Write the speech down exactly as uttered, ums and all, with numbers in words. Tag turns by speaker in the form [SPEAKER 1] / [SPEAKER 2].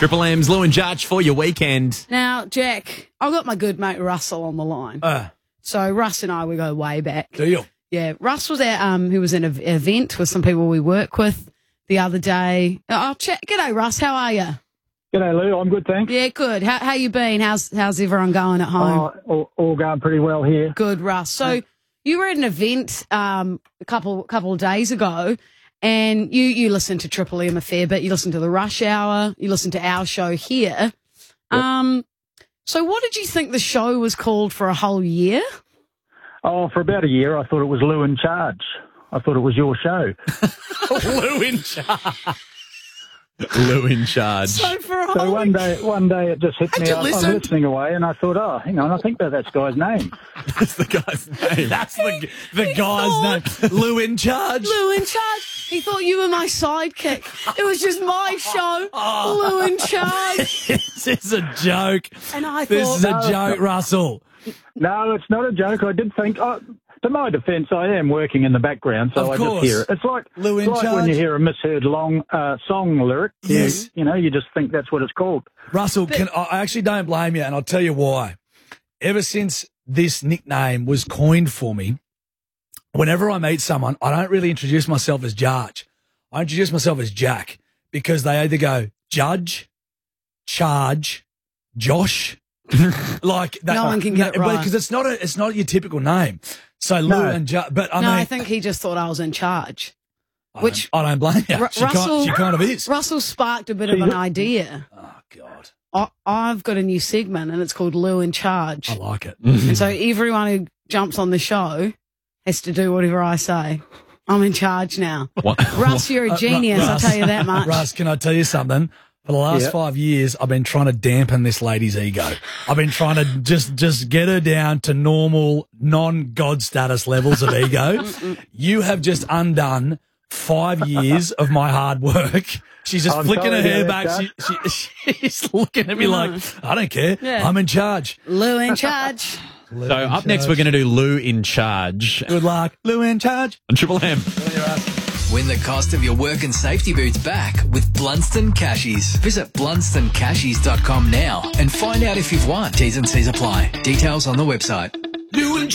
[SPEAKER 1] Triple M's Lou and Judge for your weekend.
[SPEAKER 2] Now, Jack, I've got my good mate Russell on the line.
[SPEAKER 3] Uh,
[SPEAKER 2] So Russ and I, we go way back.
[SPEAKER 3] do you?
[SPEAKER 2] Yeah, Russ was at um, he was in an event with some people we work with the other day. Oh, chat. G'day, Russ. How are you?
[SPEAKER 4] G'day, Lou. I'm good, thanks.
[SPEAKER 2] Yeah, good. How how you been? How's how's everyone going at home?
[SPEAKER 4] Oh, all, all going pretty well here.
[SPEAKER 2] Good, Russ. So you were at an event um, a couple couple of days ago, and you you listened to Triple M a fair bit. You listened to the Rush Hour. You listened to our show here.
[SPEAKER 4] Yep.
[SPEAKER 2] Um, so what did you think the show was called for a whole year?
[SPEAKER 4] Oh, for about a year, I thought it was Lou in Charge. I thought it was your show.
[SPEAKER 1] Lou in charge. Lou in charge.
[SPEAKER 2] So for a
[SPEAKER 4] So
[SPEAKER 2] whole
[SPEAKER 4] one day, one day it just hit
[SPEAKER 3] Had
[SPEAKER 4] me.
[SPEAKER 3] you
[SPEAKER 4] I, I'm
[SPEAKER 3] listened?
[SPEAKER 4] listening away, and I thought, oh, hang on, I think that that's guy's name.
[SPEAKER 1] That's the guy's name.
[SPEAKER 3] That's the the
[SPEAKER 2] he
[SPEAKER 3] guy's
[SPEAKER 2] thought-
[SPEAKER 3] name. Lou in charge.
[SPEAKER 2] Lou in charge. He thought you were my sidekick. It was just my show.
[SPEAKER 3] Oh.
[SPEAKER 2] Lou in charge.
[SPEAKER 3] This is a joke.
[SPEAKER 2] And I
[SPEAKER 3] This
[SPEAKER 2] thought,
[SPEAKER 3] is a
[SPEAKER 4] No,
[SPEAKER 3] joke, Russell.
[SPEAKER 4] No, it's not a joke. I did think. Oh, to my defence, I am working in the background, so
[SPEAKER 3] Of
[SPEAKER 4] I
[SPEAKER 3] course.
[SPEAKER 4] just hear it. It's like,
[SPEAKER 3] Lou in
[SPEAKER 4] it's like when
[SPEAKER 3] Charge.
[SPEAKER 4] you hear a misheard long uh, song lyric. you-
[SPEAKER 3] Yes.
[SPEAKER 4] You, know, you just think that's what it's called.
[SPEAKER 3] Russell, can, I actually don't blame you, and I'll tell you why. Ever since this nickname was coined for me, whenever I meet someone, I don't really introduce myself as Judge. I introduce myself as Jack, because they either go Judge, Charge, Josh. like that,
[SPEAKER 2] No one can get it right.
[SPEAKER 3] because it's not a, it's not your typical name. So Lou
[SPEAKER 4] No.
[SPEAKER 3] and Judge, but I
[SPEAKER 2] no,
[SPEAKER 3] mean,
[SPEAKER 2] I think he just thought I was in charge.
[SPEAKER 3] I
[SPEAKER 2] which-
[SPEAKER 3] don't, I don't blame you.
[SPEAKER 2] Ru-
[SPEAKER 3] she,
[SPEAKER 2] Russell-
[SPEAKER 3] kind, she kind of is.
[SPEAKER 2] Russell sparked a bit of
[SPEAKER 4] See,
[SPEAKER 2] an
[SPEAKER 4] who-
[SPEAKER 2] idea.
[SPEAKER 3] Oh God,
[SPEAKER 2] I, I've got a new segment, and it's called Lou in Charge.
[SPEAKER 3] I like it.
[SPEAKER 2] And so everyone who jumps on the show has to do whatever I say. I'm in charge now.
[SPEAKER 1] What?
[SPEAKER 2] Russ, you're a
[SPEAKER 3] Uh, Ru-
[SPEAKER 2] genius, I'll
[SPEAKER 3] Russ-
[SPEAKER 2] tell you that much.
[SPEAKER 3] Russ, can I tell you something? For the last
[SPEAKER 4] Yeah.
[SPEAKER 3] five years, I've been trying to dampen this lady's ego. I've been trying to just just get her down to normal, non-God status levels of ego. You have just undone five years of my hard work. She's just
[SPEAKER 4] I'm
[SPEAKER 3] flicking her
[SPEAKER 4] sorry
[SPEAKER 3] hair
[SPEAKER 4] about
[SPEAKER 3] back.
[SPEAKER 4] that,
[SPEAKER 3] She, she, she's looking at me like, I don't care.
[SPEAKER 2] Yeah.
[SPEAKER 3] I'm in charge.
[SPEAKER 2] Lou in charge.
[SPEAKER 3] Lou
[SPEAKER 1] So
[SPEAKER 3] in
[SPEAKER 1] up next,
[SPEAKER 3] charge.
[SPEAKER 1] we're going to do Lou in charge
[SPEAKER 3] Good luck. Lou in charge.
[SPEAKER 1] on Triple M.
[SPEAKER 5] Win the cost of your work and safety boots back with Blunston Cashies. Visit blunston cashies dot com now and find out if you've won. T's and C's apply. Details on the website.